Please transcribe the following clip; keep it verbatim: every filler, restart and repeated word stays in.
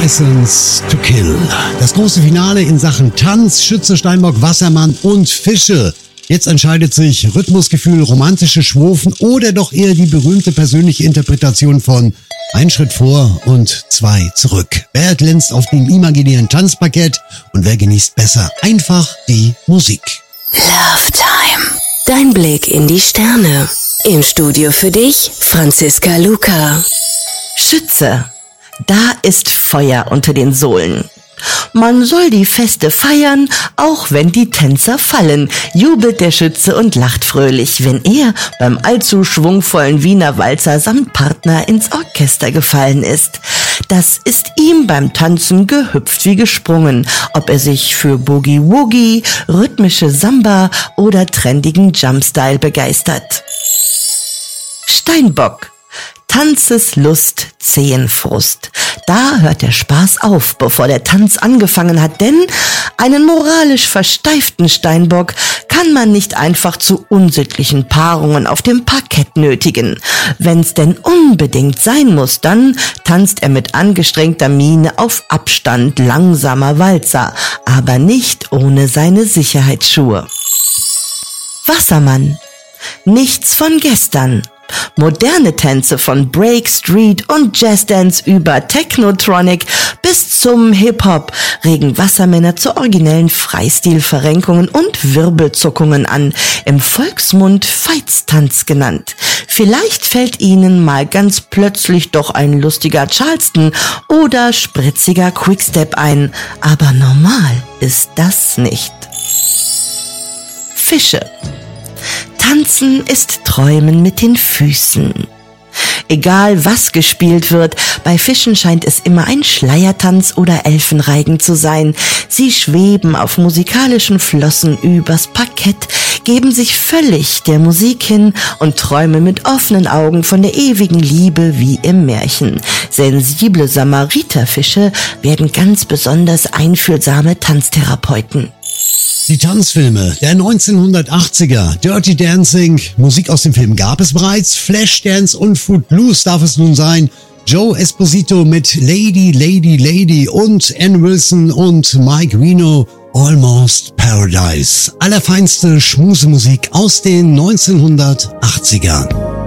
License to Kill. Das große Finale in Sachen Tanz, Schütze, Steinbock, Wassermann und Fische. Jetzt entscheidet sich Rhythmusgefühl, romantische Schwofen oder doch eher die berühmte persönliche Interpretation von ein Schritt vor und zwei zurück. Wer glänzt auf dem imaginären Tanzparkett und wer genießt besser einfach die Musik? Love Time. Dein Blick in die Sterne. Im Studio für dich, Franziska Luca. Schütze. Da ist Feuer unter den Sohlen. Man soll die Feste feiern, auch wenn die Tänzer fallen, jubelt der Schütze und lacht fröhlich, wenn er beim allzu schwungvollen Wiener Walzer samt Partner ins Orchester gefallen ist. Das ist ihm beim Tanzen gehüpft wie gesprungen, ob er sich für Boogie-Woogie, rhythmische Samba oder trendigen Jumpstyle begeistert. Steinbock. Tanzeslust, Zehenfrust. Da hört der Spaß auf, bevor der Tanz angefangen hat, denn einen moralisch versteiften Steinbock kann man nicht einfach zu unsittlichen Paarungen auf dem Parkett nötigen. Wenn's denn unbedingt sein muss, dann tanzt er mit angestrengter Miene auf Abstand langsamer Walzer, aber nicht ohne seine Sicherheitsschuhe. Wassermann. Nichts von gestern. Moderne Tänze von Break, Street und Jazzdance über Technotronic bis zum Hip-Hop regen Wassermänner zu originellen Freistilverrenkungen und Wirbelzuckungen an, im Volksmund Veitstanz genannt. Vielleicht fällt Ihnen mal ganz plötzlich doch ein lustiger Charleston oder spritziger Quickstep ein, aber normal ist das nicht. Fische. Tanzen ist Träumen mit den Füßen. Egal was gespielt wird, bei Fischen scheint es immer ein Schleiertanz oder Elfenreigen zu sein. Sie schweben auf musikalischen Flossen übers Parkett, geben sich völlig der Musik hin und träumen mit offenen Augen von der ewigen Liebe wie im Märchen. Sensible Samariterfische werden ganz besonders einfühlsame Tanztherapeuten. Die Tanzfilme der neunzehnhundertachtziger, Dirty Dancing, Musik aus dem Film gab es bereits, Flashdance und Footloose darf es nun sein, Joe Esposito mit Lady, Lady, Lady und Ann Wilson und Mike Reno, Almost Paradise. Allerfeinste Schmusemusik aus den neunzehnhundertachtzigern.